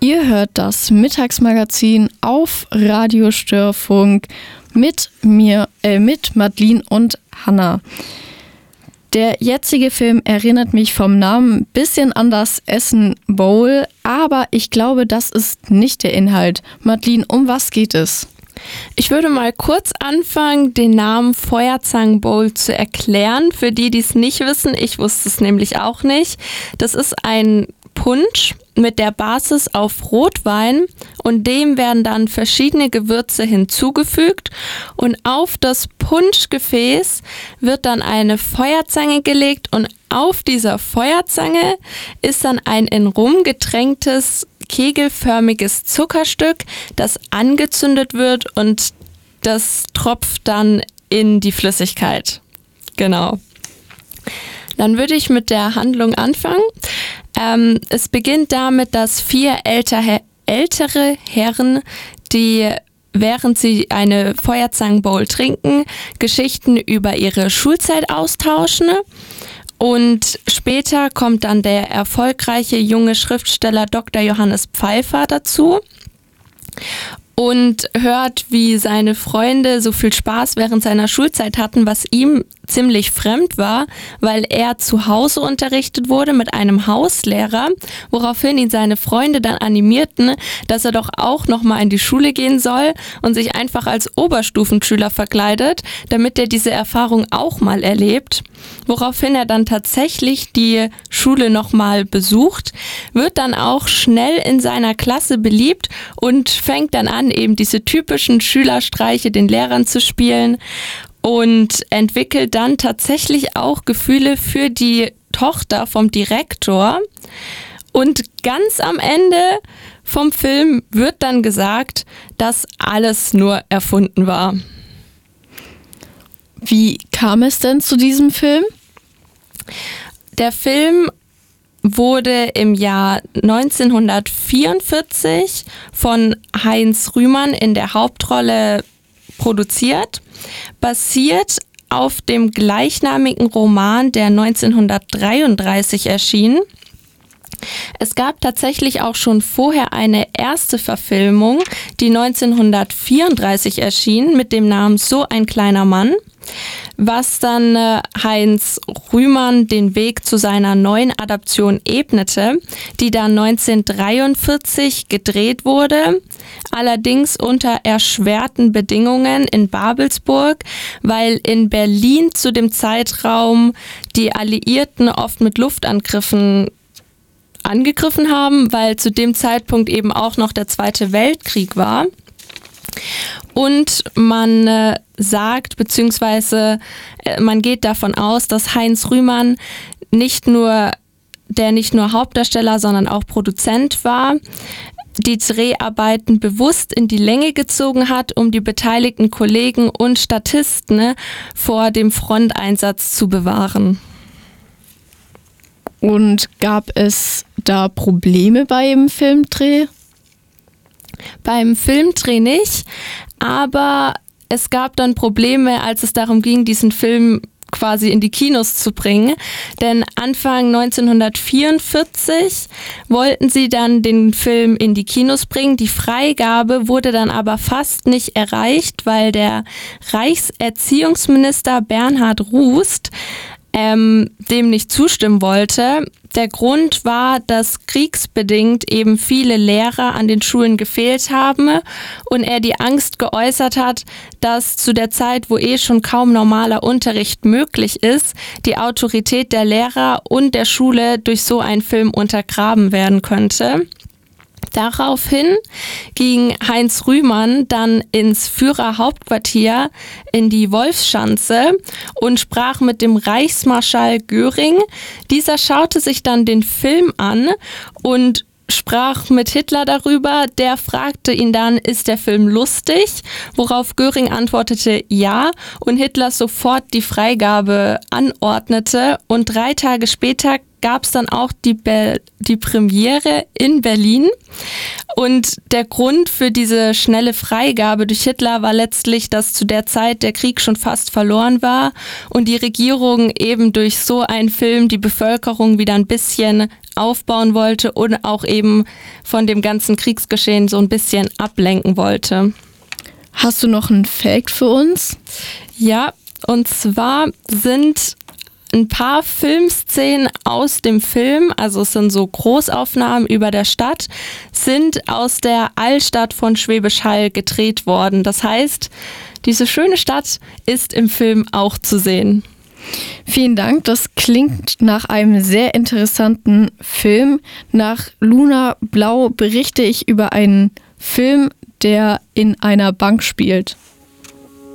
Ihr hört das Mittagsmagazin auf Radio Störfunk mit mir, mit Madeline und Hannah. Der jetzige Film erinnert mich vom Namen ein bisschen an das Essen Bowl, aber ich glaube, das ist nicht der Inhalt. Madeline, um was geht es? Ich würde mal kurz anfangen, den Namen Feuerzangenbowl zu erklären. Für die, die es nicht wissen, ich wusste es nämlich auch nicht. Das ist ein Punsch mit der Basis auf Rotwein und dem werden dann verschiedene Gewürze hinzugefügt und auf das Punschgefäß wird dann eine Feuerzange gelegt und auf dieser Feuerzange ist dann ein in Rum getränktes kegelförmiges Zuckerstück, das angezündet wird und das tropft dann in die Flüssigkeit. Genau. Dann würde ich mit der Handlung anfangen. Es beginnt damit, dass 4 ältere Herren, die während sie eine Feuerzangenbowl trinken, Geschichten über ihre Schulzeit austauschen. Und später kommt dann der erfolgreiche junge Schriftsteller Dr. Johannes Pfeiffer dazu und hört, wie seine Freunde so viel Spaß während seiner Schulzeit hatten, was ihm ziemlich fremd war, weil er zu Hause unterrichtet wurde mit einem Hauslehrer, woraufhin ihn seine Freunde dann animierten, dass er doch auch nochmal in die Schule gehen soll und sich einfach als Oberstufenschüler verkleidet, damit er diese Erfahrung auch mal erlebt. Woraufhin er dann tatsächlich die Schule nochmal besucht, wird dann auch schnell in seiner Klasse beliebt und fängt dann an, eben diese typischen Schülerstreiche den Lehrern zu spielen und entwickelt dann tatsächlich auch Gefühle für die Tochter vom Direktor. Und ganz am Ende vom Film wird dann gesagt, dass alles nur erfunden war. Wie kam es denn zu diesem Film? Der Film wurde im Jahr 1944 von Heinz Rühmann in der Hauptrolle produziert, basiert auf dem gleichnamigen Roman, der 1933 erschien. Es gab tatsächlich auch schon vorher eine erste Verfilmung, die 1934 erschien, mit dem Namen So ein kleiner Mann, was dann Heinz Rühmann den Weg zu seiner neuen Adaption ebnete, die dann 1943 gedreht wurde, allerdings unter erschwerten Bedingungen in Babelsburg, weil in Berlin zu dem Zeitraum die Alliierten oft mit Luftangriffen angegriffen haben, weil zu dem Zeitpunkt eben auch noch der Zweite Weltkrieg war. Und man sagt, beziehungsweise man geht davon aus, dass Heinz Rühmann nicht nur Hauptdarsteller, sondern auch Produzent war, die Dreharbeiten bewusst in die Länge gezogen hat, um die beteiligten Kollegen und Statisten vor dem Fronteinsatz zu bewahren. Und gab es da Probleme beim Filmdreh? Beim Filmdreh nicht, aber es gab dann Probleme, als es darum ging, diesen Film quasi in die Kinos zu bringen. Denn Anfang 1944 wollten sie dann den Film in die Kinos bringen. Die Freigabe wurde dann aber fast nicht erreicht, weil der Reichserziehungsminister Bernhard Rust dem nicht zustimmen wollte. Der Grund war, dass kriegsbedingt eben viele Lehrer an den Schulen gefehlt haben und er die Angst geäußert hat, dass zu der Zeit, wo schon kaum normaler Unterricht möglich ist, die Autorität der Lehrer und der Schule durch so einen Film untergraben werden könnte. Daraufhin ging Heinz Rühmann dann ins Führerhauptquartier in die Wolfschanze und sprach mit dem Reichsmarschall Göring. Dieser schaute sich dann den Film an und sprach mit Hitler darüber. Der fragte ihn dann, ist der Film lustig? Worauf Göring antwortete ja und Hitler sofort die Freigabe anordnete und 3 Tage später gab es dann auch die Premiere in Berlin. Und der Grund für diese schnelle Freigabe durch Hitler war letztlich, dass zu der Zeit der Krieg schon fast verloren war und die Regierung eben durch so einen Film die Bevölkerung wieder ein bisschen aufbauen wollte und auch eben von dem ganzen Kriegsgeschehen so ein bisschen ablenken wollte. Hast du noch einen Fact für uns? Ja, und zwar sind ein paar Filmszenen aus dem Film, also es sind so Großaufnahmen über der Stadt, sind aus der Altstadt von Schwäbisch Hall gedreht worden. Das heißt, diese schöne Stadt ist im Film auch zu sehen. Vielen Dank, das klingt nach einem sehr interessanten Film. Nach Luna Blau berichte ich über einen Film, der in einer Bank spielt.